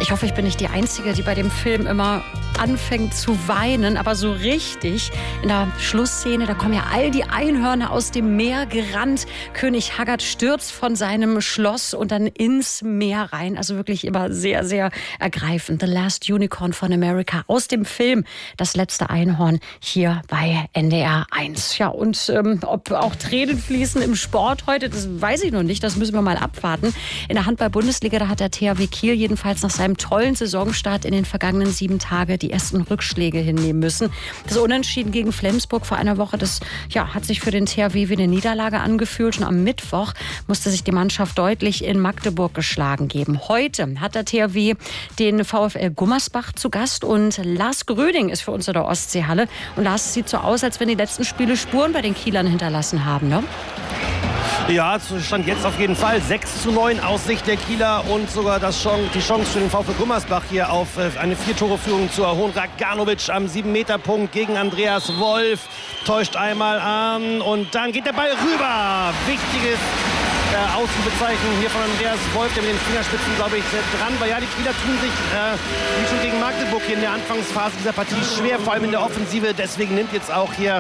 Ich hoffe, ich bin nicht die Einzige, die bei dem Film immer anfängt zu weinen, aber so richtig. In der Schlussszene, da kommen ja all die Einhörner aus dem Meer gerannt. König Haggard stürzt von seinem Schloss und dann ins Meer rein. Also wirklich immer sehr, sehr ergreifend. The Last Unicorn von America aus dem Film Das letzte Einhorn hier bei NDR 1. Ja, und ob auch Tränen fließen im Sport heute, das weiß ich noch nicht. Das müssen wir mal abwarten. In der Handball-Bundesliga, da hat der THW Kiel jedenfalls nach seinem tollen Saisonstart in den vergangenen 7 Tagen die ersten Rückschläge hinnehmen müssen. Das Unentschieden gegen Flensburg vor einer Woche, das hat sich für den THW wie eine Niederlage angefühlt. Schon am Mittwoch musste sich die Mannschaft deutlich in Magdeburg geschlagen geben. Heute hat der THW den VfL Gummersbach zu Gast und Lars Gröding ist für uns in der Ostseehalle. Und Lars, es sieht so aus, als wenn die letzten Spiele Spuren bei den Kielern hinterlassen haben, ne? Ja, Stand jetzt auf jeden Fall 6:9 aus Sicht der Kieler und sogar die Chance für den VfL Gummersbach hier auf eine 4-Tore-Führung zu erholen. Raganovic am 7-Meter-Punkt gegen Andreas Wolf, täuscht einmal an und dann geht der Ball rüber. Wichtiges Außenbezeichen hier von Andreas Wolf, der mit den Fingerspitzen, glaube ich, dran war. Ja, die Kieler tun sich, wie schon gegen Magdeburg hier in der Anfangsphase dieser Partie schwer, vor allem in der Offensive. Deswegen nimmt jetzt auch hier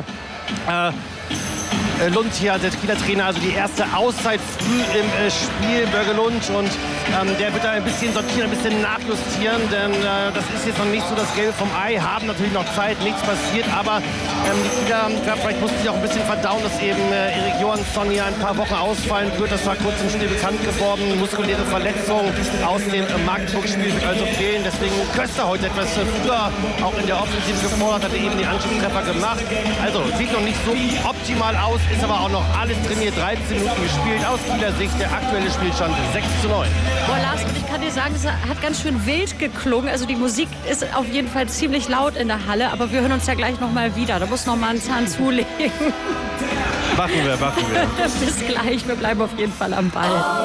Lund hier, der Kieler Trainer, also die erste Auszeit früh im Spiel, Börge Lund, und der wird da ein bisschen sortieren, ein bisschen nachjustieren, denn das ist jetzt noch nicht so das Gelbe vom Ei, haben natürlich noch Zeit, nichts passiert, aber die Kieler, vielleicht mussten sie auch ein bisschen verdauen, dass eben Erik Johansson hier ein paar Wochen ausfallen wird. Das war kurz im Spiel bekannt geworden, muskuläre Verletzung aus dem Magdeburg-Spiel wird also fehlen, deswegen Köster heute etwas früher auch in der Offensive gefordert, hatte eben den Anschlusstreffer gemacht, also sieht noch nicht so optimal aus, ist aber auch noch alles trainiert, 13 Minuten gespielt, aus Kieler Sicht der aktuelle Spielstand 6:9. Boah, Lars, und ich kann dir sagen, es hat ganz schön wild geklungen. Also die Musik ist auf jeden Fall ziemlich laut in der Halle, aber wir hören uns ja gleich noch mal wieder. Da muss noch mal einen Zahn zulegen. Machen wir. Bis gleich, wir bleiben auf jeden Fall am Ball.